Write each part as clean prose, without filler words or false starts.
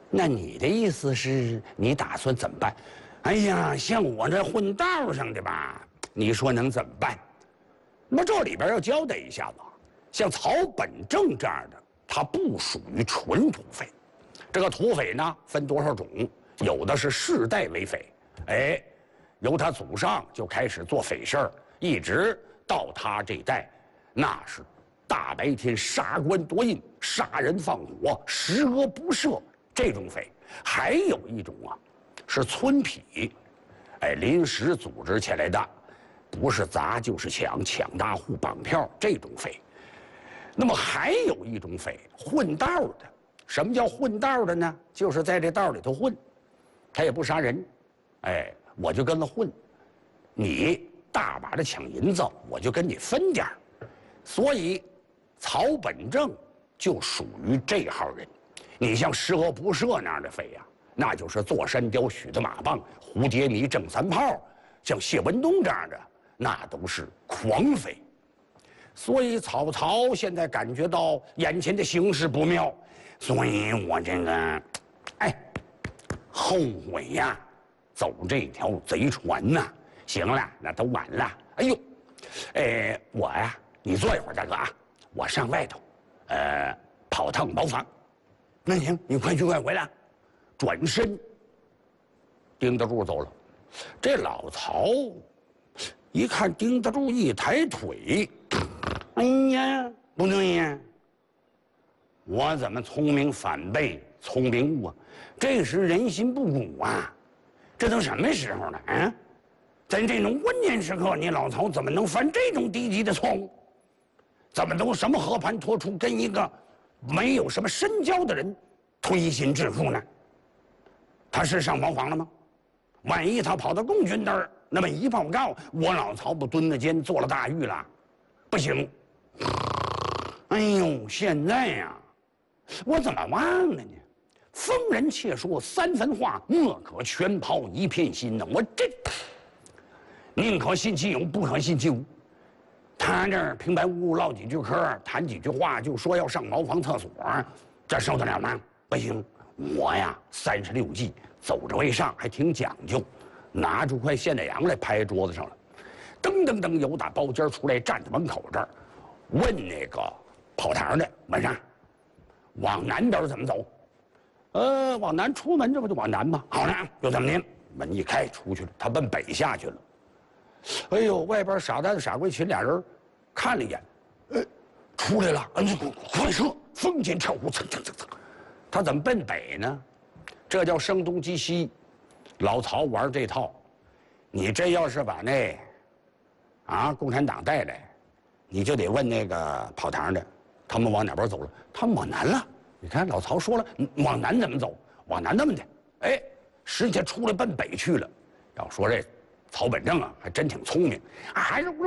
那你的意思是你打算怎么办？哎呀，像我这混道上的吧，你说能怎么办？那么这里边要交代一下子，像曹本正这样的，他不属于纯土匪。这个土匪呢，分多少种？有的是世代为匪，哎，由他祖上就开始做匪事儿，一直到他这代，那是大白天杀官夺印、杀人放火、十恶不赦这种匪。还有一种啊，是村痞，哎，临时组织起来的，不是砸就是抢，抢大户、绑票这种匪。那么还有一种匪，混道的。什么叫混道的呢？就是在这道里头混，他也不杀人，哎，我就跟了混。你大把的抢银子，我就跟你分点儿。所以，曹本正就属于这号人。你像十恶不赦那样的匪呀，那就是坐山雕、许的马棒、胡杰迷、郑三炮，像谢文东这样的，那都是狂匪。所以曹操现在感觉到眼前的形势不妙，所以我这个，哎，后悔呀，走这条贼船呐。行了，那都晚了。哎呦，我呀，你坐一会儿，大哥啊，我上外头，跑趟茅房。那行，你快去快回来。转身，丁德柱走了。这老曹一看丁德柱一抬腿，哎呀，不对呀！我怎么聪明反被聪明误啊？这时人心不古啊！这都什么时候了啊？在这种关键时刻，你老曹怎么能犯这种低级的错误？怎么能什么和盘托出，跟一个没有什么深交的人推心置腹呢？他是上茅房了吗？万一他跑到共军那儿，那么一报告，我老曹不蹲了监，坐了大狱了？不行！哎呦，现在呀，我怎么忘了呢？疯人且说三分话，莫可全抛一片心呢。我这宁可信其有，不可信其无。他这儿平白无故唠几句嗑，谈几句话，就说要上茅房厕所，这受得了吗？不行，我呀36计，走着为上，还挺讲究。拿出块现代洋来拍桌子上了，噔噔噔，由打包间出来，站在门口这儿，问那个跑堂的问啥？往南边怎么走？往南出门，这不就往南吗？好了，就这么的。门一开，出去了。他奔北下去了。哎呦，外边傻蛋傻贵秦俩人看了一眼，出来了，快撤！风间跳舞，蹭蹭蹭蹭。他怎么奔北呢？这叫声东击西。老曹玩这套，你这要是把那共产党带来，你就得问那个跑堂的，他们往哪边走了？他们往南了。你看老曹说了，往南怎么走？往南那么的，哎，实际出来奔北去了。要说这曹本正啊，还真挺聪明，还是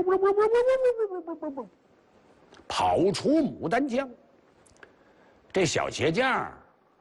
跑出牡丹江。这小鞋匠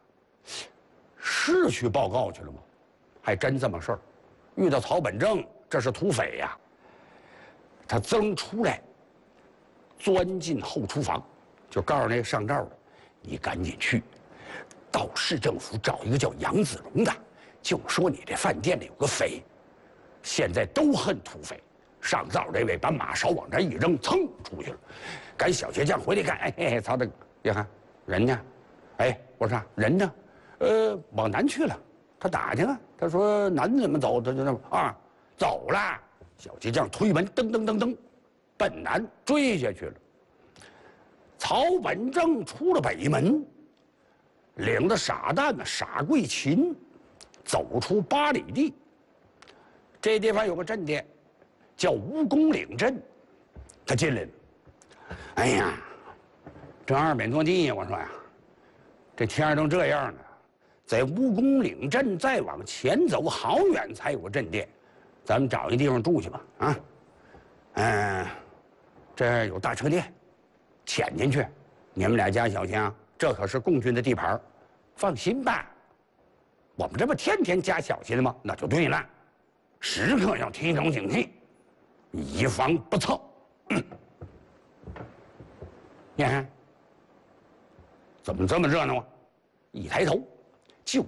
是去报告去了吗？还真这么事儿。遇到曹本正，这是土匪呀。他噌出来，钻进后厨房，就告诉那上罩的，你赶紧去，到市政府找一个叫杨子荣的，就说你这饭店里有个匪。现在都恨土匪，上灶这位把马勺往这一扔，噌出去了。赶小鞋匠回来看，曹大哥，你看人呢？我说啥？人呢？往南去了。他打听啊，他说南怎么走？他就那么走了。小鞋匠推门，噔噔噔噔，奔南追下去了。曹本正出了北门，领着傻蛋呢傻贵秦，走出8里地。这地方有个镇店，叫蜈蚣岭镇。他进来了。哎呀，这200多地，我说呀，这天都这样了，在蜈蚣岭镇再往前走好远才有个镇店，咱们找一地方住去吧。这有大车店，潜进去。你们俩加小心，这可是共军的地盘。放心吧，我们这不天天加小心吗？那就对了。时刻要提高警惕，以防不测。你看，怎么这么热闹啊？一抬头，